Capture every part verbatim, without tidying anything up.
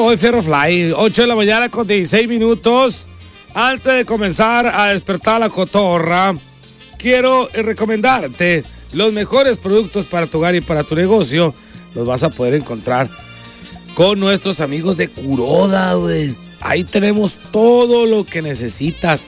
voy, Fierro Fly. ocho de la mañana con dieciséis minutos. Antes de comenzar a despertar la cotorra, quiero recomendarte los mejores productos para tu hogar y para tu negocio. Los vas a poder encontrar con nuestros amigos de Kuroda, güey. Ahí tenemos todo lo que necesitas.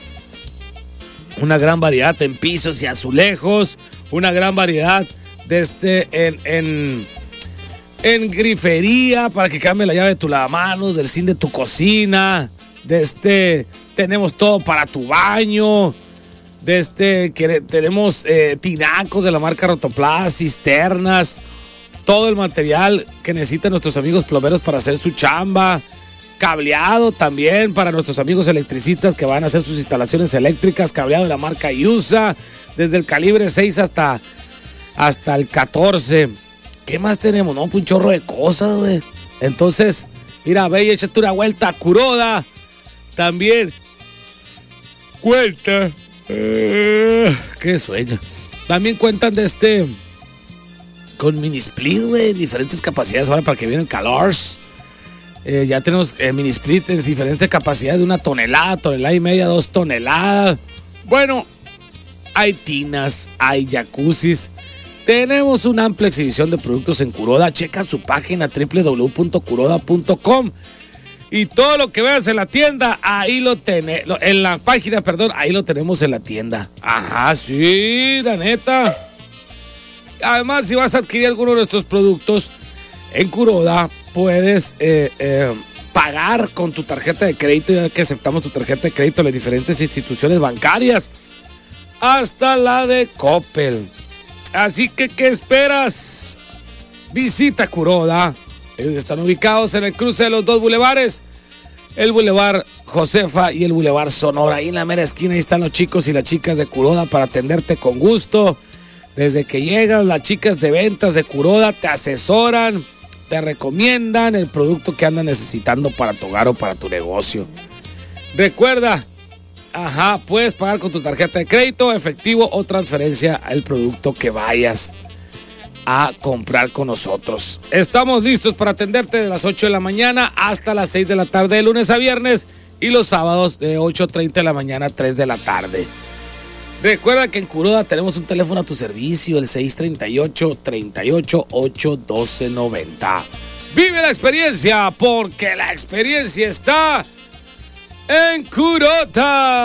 Una gran variedad en pisos y azulejos. Una gran variedad de este en, en, en grifería para que cambie la llave de tu lavamanos, del zinc de tu cocina. De este, tenemos todo para tu baño. De este, que, tenemos eh, tinacos de la marca Rotoplas, cisternas. Todo el material que necesitan nuestros amigos plomeros para hacer su chamba. Cableado también para nuestros amigos electricistas que van a hacer sus instalaciones eléctricas. Cableado de la marca Yusa, desde el calibre seis hasta, hasta el catorce. ¿Qué más tenemos? No, un chorro de cosas, güey. Entonces, mira, ve y échate una vuelta a Kuroda. También, cuenta. Uh, qué sueño. También cuentan de este, con mini split, güey, diferentes capacidades, ¿vale? Para que viene el calor. Eh, ya tenemos eh, mini split en diferentes capacidades de una tonelada, tonelada y media, dos toneladas. Bueno, hay tinas, hay jacuzzis. Tenemos una amplia exhibición de productos en Kuroda. Checa su página doble u doble u doble u punto kuroda punto com. Y todo lo que veas en la tienda, ahí lo tenemos. En la página, perdón, ahí lo tenemos en la tienda. Ajá, sí, la neta. Además, si vas a adquirir alguno de nuestros productos en Kuroda, puedes eh, eh, pagar con tu tarjeta de crédito, ya que aceptamos tu tarjeta de crédito en las diferentes instituciones bancarias, hasta la de Coppel. Así que, ¿qué esperas? Visita Kuroda. Ellos están ubicados en el cruce de los dos bulevares, el Boulevard Josefa y el Boulevard Sonora. Ahí en la mera esquina, ahí están los chicos y las chicas de Kuroda para atenderte con gusto. Desde que llegas, las chicas de ventas de Kuroda te asesoran, te recomiendan el producto que andas necesitando para tu hogar o para tu negocio. Recuerda, ajá, puedes pagar con tu tarjeta de crédito, efectivo o transferencia al producto que vayas a comprar con nosotros. Estamos listos para atenderte de las ocho de la mañana hasta las seis de la tarde, de lunes a viernes, y los sábados de ocho treinta de la mañana a tres de la tarde. Recuerda que en Kuroda tenemos un teléfono a tu servicio, el seis tres ocho, tres ocho ocho, uno dos nueve cero. Vive la experiencia, porque la experiencia está en Kuroda.